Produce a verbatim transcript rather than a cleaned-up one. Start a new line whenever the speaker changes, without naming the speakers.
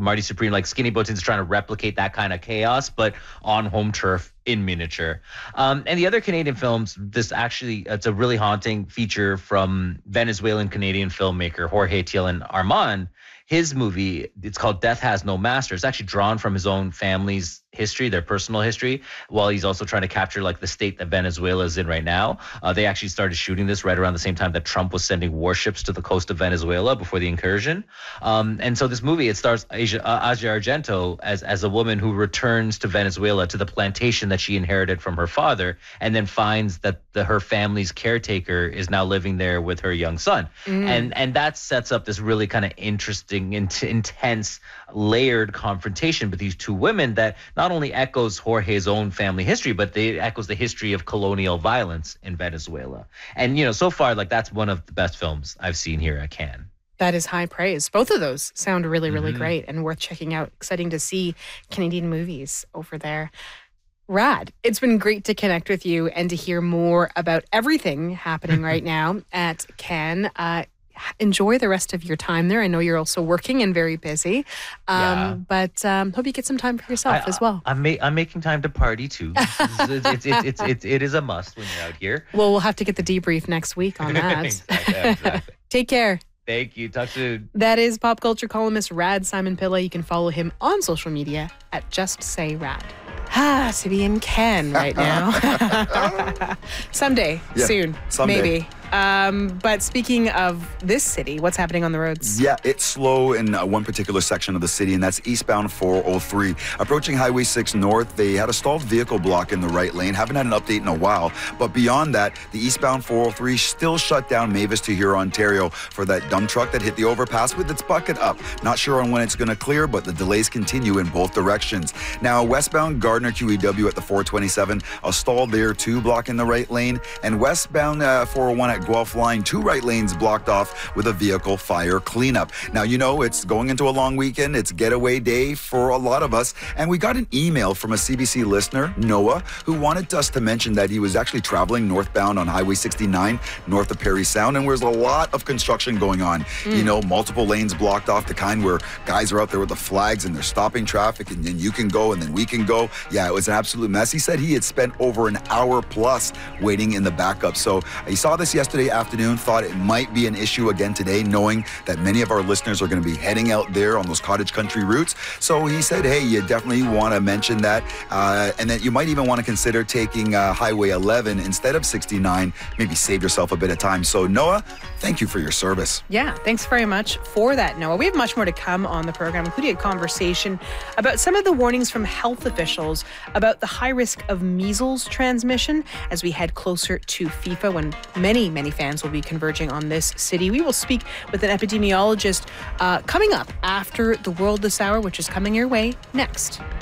Marty Supreme, like Skinny Botins trying to replicate that kind of chaos, but on home turf in miniature. Um, and the other Canadian films, this actually, it's a really haunting feature from Venezuelan Canadian filmmaker Jorge Thielen Armand. His movie, it's called Death Has No Master. It's actually drawn from his own family's history, their personal history, while he's also trying to capture like the state that Venezuela is in right now. Uh, they actually started shooting this right around the same time that Trump was sending warships to the coast of Venezuela before the incursion. Um, and so this movie, it stars Asia, uh, Asia Argento as, as a woman who returns to Venezuela, to the plantation that she inherited from her father, and then finds that the, her family's caretaker is now living there with her young son. Mm. And, and that sets up this really kind of interesting, in- intense, layered confrontation with these two women that not only echoes Jorge's own family history, but it echoes the history of colonial violence in Venezuela. And, you know, so far, like, that's one of the best films I've seen here at Cannes.
That is high praise. Both of those sound really, really mm-hmm. great and worth checking out. Exciting to see Canadian movies over there. Rad. It's been great to connect with you and to hear more about everything happening right now at Cannes. Uh, enjoy the rest of your time there. I know you're also working and very busy, um, yeah. but um, hope you get some time for yourself
I,
as well.
I'm, ma- I'm making time to party too. it's, it's, it's, it's, it's, it is a must when you're out here.
Well, we'll have to get the debrief next week on that.
exactly, exactly.
Take care.
Thank you. Talk soon.
That is pop culture columnist Rad Simon Pillay. You can follow him on social media at Just Say Rad. Ah, to be in Cannes right now. Someday, yeah, soon, someday. Maybe. Um, but speaking of this city, what's happening on the roads?
Yeah, it's slow in uh, one particular section of the city, and that's eastbound four oh three. Approaching Highway six North, they had a stalled vehicle block in the right lane. Haven't had an update in a while. But beyond that, the eastbound four oh three still shut down Mavis to Huron, Ontario for that dump truck that hit the overpass with its bucket up. Not sure on when it's going to clear, but the delays continue in both directions. Now, westbound Gardner Q E W at the four twenty-seven, a stall there too, blocking the right lane. And westbound uh, four oh one at Guelph Line, two right lanes blocked off with a vehicle fire cleanup. Now, you know, it's going into a long weekend. It's getaway day for a lot of us. And we got an email from a C B C listener, Noah, who wanted us to mention that he was actually traveling northbound on Highway sixty-nine, north of Parry Sound. And there's a lot of construction going on. Mm. You know, multiple lanes blocked off, the kind where guys are out there with the flags and they're stopping traffic, and then you can go and then we can go. Yeah, it was an absolute mess. He said he had spent over an hour plus waiting in the backup. So he saw this yesterday afternoon, thought it might be an issue again today, knowing that many of our listeners are going to be heading out there on those cottage country routes. So he said, hey, you definitely want to mention that, uh, and that you might even want to consider taking uh, Highway eleven instead of sixty-nine, maybe save yourself a bit of time. So Noah, thank you for your service.
Yeah, thanks very much for that, Noah. We have much more to come on the program, including a conversation about some of the warnings from health officials about the high risk of measles transmission as we head closer to FIFA, when many, many fans will be converging on this city. We will speak with an epidemiologist uh, coming up after the World This Hour, which is coming your way next.